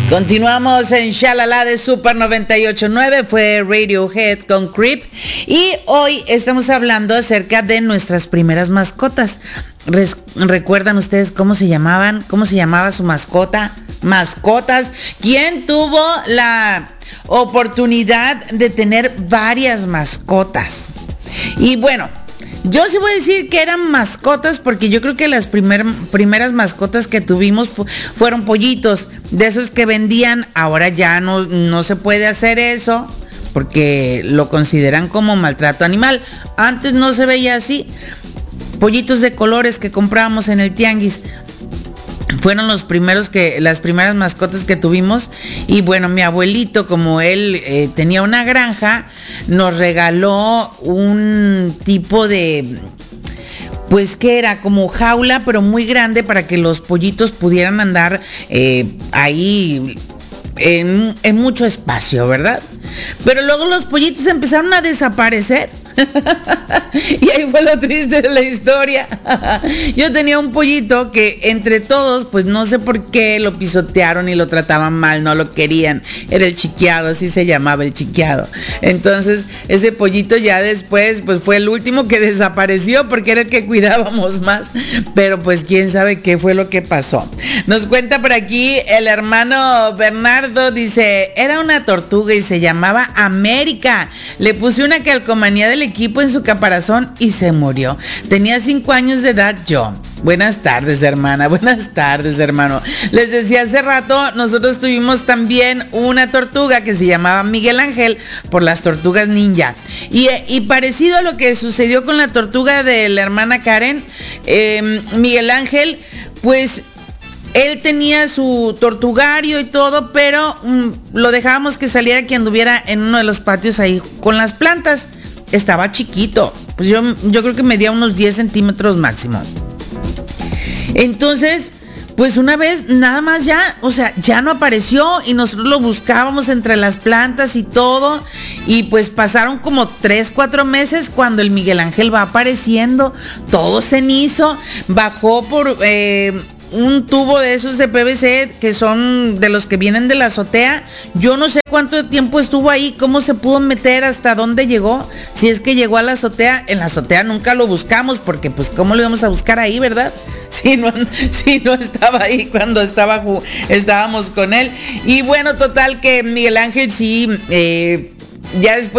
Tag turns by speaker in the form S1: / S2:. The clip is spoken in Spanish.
S1: Continuamos en Shalala de Super 98.9, fue Radiohead con Creep, y hoy estamos hablando acerca de nuestras primeras mascotas. ¿Recuerdan ustedes cómo se llamaban? ¿Cómo se llamaba su mascota? Mascotas. ¿Quién tuvo la oportunidad de tener varias mascotas? Y bueno, yo sí voy a decir que eran mascotas porque yo creo que las primeras mascotas que tuvimos fueron pollitos, de esos que vendían. Ahora ya no se puede hacer eso porque lo consideran como maltrato animal. Antes no se veía así. Pollitos de colores que comprábamos en el tianguis fueron las primeras mascotas que tuvimos. Y bueno, mi abuelito, como él tenía una granja, nos regaló un tipo de, pues que era como jaula, pero muy grande para que los pollitos pudieran andar ahí en mucho espacio, ¿verdad? Pero luego los pollitos empezaron a desaparecer. Y ahí fue lo triste de la historia. Yo tenía un pollito que entre todos, pues no sé por qué lo pisotearon y lo trataban mal, no lo querían. Era el chiqueado, así se llamaba, el chiqueado. Entonces ese pollito ya después pues fue el último que desapareció porque era el que cuidábamos más. Pero pues quién sabe qué fue lo que pasó. Nos cuenta por aquí el hermano Bernardo, dice: era una tortuga y se llamaba América. Le puse una calcomanía del equipo en su caparazón y se murió. Tenía 5 años de edad yo. Buenas tardes, hermana. Buenas tardes, hermano. Les decía hace rato, nosotros tuvimos también una tortuga que se llamaba Miguel Ángel, por las tortugas ninja. Y parecido a lo que sucedió con la tortuga de la hermana Karen, Miguel Ángel, pues él tenía su tortugario y todo, pero lo dejábamos que saliera, que anduviera en uno de los patios ahí con las plantas. Estaba chiquito, pues yo creo que medía unos 10 centímetros máximo. Entonces, pues una vez nada más ya no apareció y nosotros lo buscábamos entre las plantas y todo. Y pues pasaron como 3-4 meses cuando el Miguel Ángel va apareciendo, todo cenizo, bajó por un tubo de esos de PVC que son de los que vienen de la azotea. Yo no sé cuánto tiempo estuvo ahí, cómo se pudo meter, hasta dónde llegó, si es que llegó a la azotea. En la azotea nunca lo buscamos porque pues cómo lo íbamos a buscar ahí, ¿verdad? Si no estaba ahí cuando estábamos con él. Y bueno, total que Miguel Ángel sí, ya después